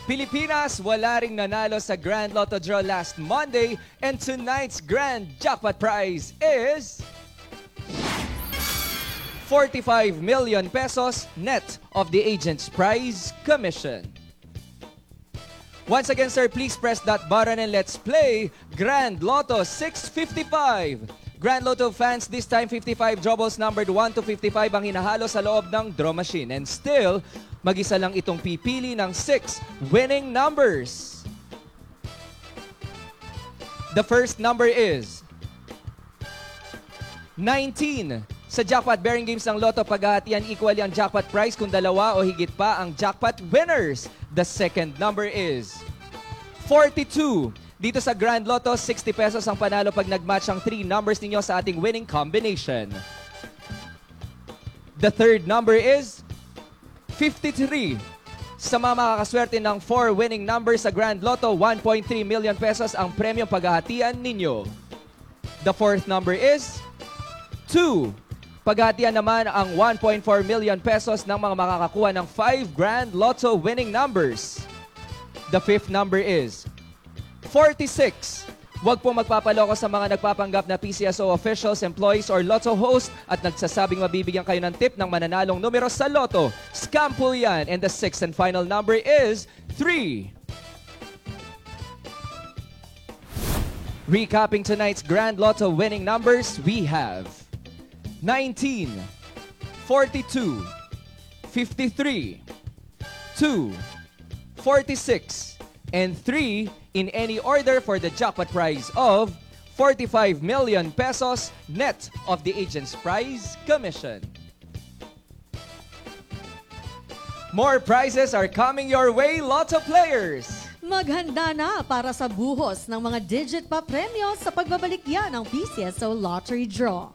Pilipinas, wala ring nanalo sa Grand Lotto draw last Monday and tonight's grand jackpot prize is 45 million pesos net of the agent's prize commission. Once again, sir, please press that button and let's play Grand Lotto 655. Grand Lotto fans, this time 55 draw balls numbered 1 to 55 ang hinahalo sa loob ng draw machine. And still, mag-isa lang itong pipili ng 6 winning numbers. The first number is 19. Sa jackpot bearing games ng Lotto, paghahatian equally ang jackpot prize kung dalawa o higit pa ang jackpot winners. The second number is 42. Dito sa Grand Lotto, 60 pesos ang panalo pag nag-match ang 3 numbers ninyo sa ating winning combination. The third number is 53. Sa mga makakaswerte ng 4 winning numbers sa Grand Lotto, 1.3 million pesos ang premyong paghahatian ninyo. The fourth number is 2. Paghahatian naman ang 1.4 million pesos ng mga makakakuha ng 5 Grand Lotto winning numbers. The fifth number is 46. Huwag po magpapaloko sa mga nagpapanggap na PCSO officials, employees, or Lotto host at nagsasabing mabibigyan kayo ng tip ng mananalong numero sa Lotto. Scam po yan. And the sixth and final number is 3. Recapping tonight's Grand Lotto winning numbers, we have 19, 42, 53, 2, 46, and 3 in any order for the jackpot prize of 45 million pesos net of the agent's prize commission. More prizes are coming your way, Lotto players! Maghanda na para sa buhos ng mga digit pa premyo sa pagbabalik yan ng PCSO Lottery Draw.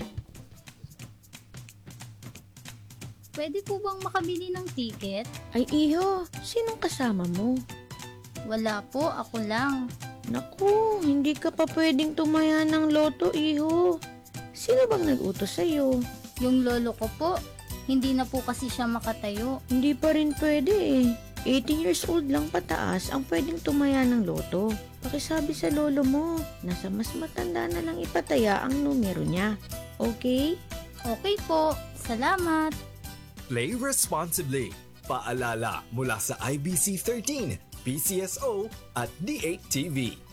Pwede po bang makabili ng ticket? Ay iho, sinong kasama mo? Wala po, ako lang. Naku, hindi ka pa pwedeng tumaya ng loto, iho. Sino bang nag-utos sa'yo? Yung lolo ko po, hindi na po kasi siya makatayo. Hindi pa rin pwede eh. 18 years old lang pataas ang pwedeng tumaya ng loto. Pakisabi sa lolo mo, nasa mas matanda na lang ipataya ang numero niya. Okay? Okay po, salamat. Play responsibly. Paalala mula sa IBC 13, PCSO at D8TV.